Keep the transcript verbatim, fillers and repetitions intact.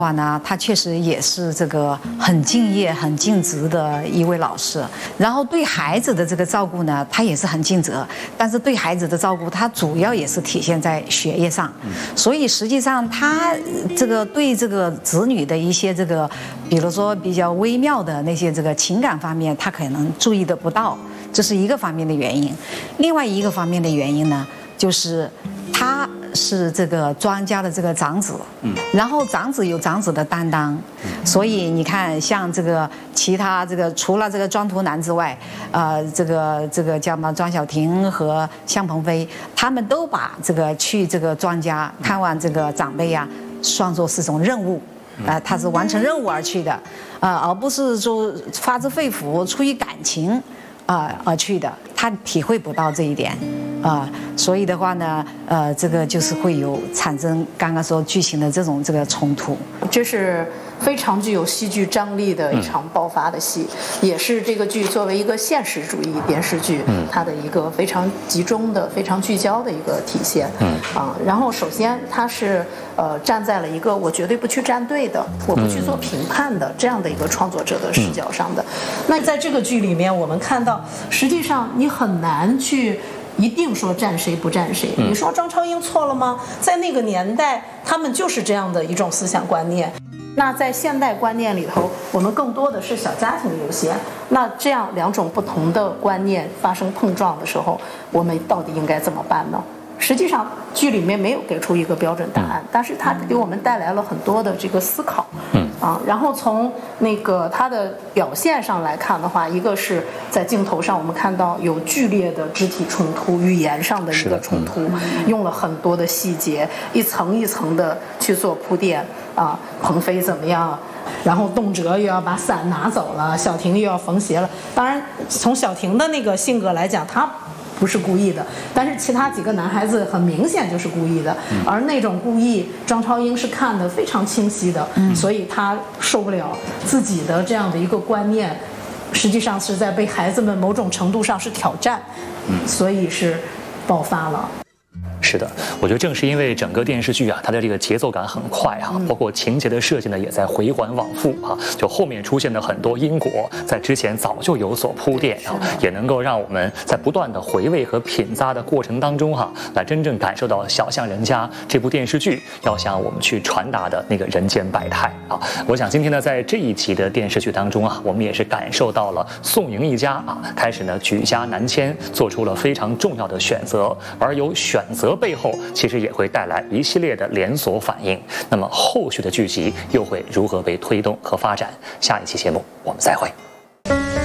话呢，他确实也是这个很敬业、很尽职的一位老师。然后对孩子的这个照顾呢，他也是很尽责。但是对孩子的照顾，他主要也是体现在学业上。所以实际上，他这个对这个子女的一些这个，比如说比较微妙的那些这个情感方面，他可能注意得不到，这是一个方面的原因。另外一个方面的原因呢，就是他是这个庄家的这个长子，嗯，然后长子有长子的担当，所以你看，像这个其他这个除了这个庄图南之外，呃，这个这个叫什么庄小婷和向鹏飞，他们都把这个去这个庄家看望这个长辈呀、啊，算作是种任务，呃，他是完成任务而去的，呃，而不是说发自肺腑出于感情啊、呃、而去的，他体会不到这一点。啊、呃，所以的话呢，呃，这个就是会有产生刚刚说剧情的这种这个冲突， 这是非常具有戏剧张力的一场爆发的戏，嗯、也是这个剧作为一个现实主义电视剧，嗯、它的一个非常集中的、非常聚焦的一个体现。嗯啊，然后首先它是呃站在了一个我绝对不去站队的，我不去做评判的、嗯、这样的一个创作者的视角上的。嗯、那在这个剧里面，我们看到，实际上你很难去。一定说站谁不站谁？你说张超英错了吗？在那个年代，他们就是这样的一种思想观念。那在现代观念里头，我们更多的是小家庭优先。那这样两种不同的观念发生碰撞的时候，我们到底应该怎么办呢？实际上，剧里面没有给出一个标准答案，但是它给我们带来了很多的这个思考。嗯啊，然后从那个它的表现上来看的话，一个是在镜头上我们看到有剧烈的肢体冲突、语言上的一个冲突，用了很多的细节，一层一层的去做铺垫啊。鹏飞怎么样？然后动辄又要把伞拿走了，小婷又要缝鞋了。当然，从小婷的那个性格来讲，她不是故意的，但是其他几个男孩子很明显就是故意的，嗯、而那种故意，张超英是看得非常清晰的，嗯、所以他受不了自己的这样的一个观念，实际上是在被孩子们某种程度上是挑战，嗯、所以是爆发了。 是的，我觉得正是因为整个电视剧啊，它的这个节奏感很快哈、啊，包括情节的设计呢，也在回环往复啊，就后面出现的很多因果，在之前早就有所铺垫啊，也能够让我们在不断的回味和品咂的过程当中哈、啊，来真正感受到《小巷人家》这部电视剧要向我们去传达的那个人间百态啊。我想今天呢，在这一期的电视剧当中啊，我们也是感受到了宋莹一家啊，开始呢举家南迁，做出了非常重要的选择，而有选择背后其实也会带来一系列的连锁反应。那么后续的剧集又会如何被推动和发展？下一期节目我们再会。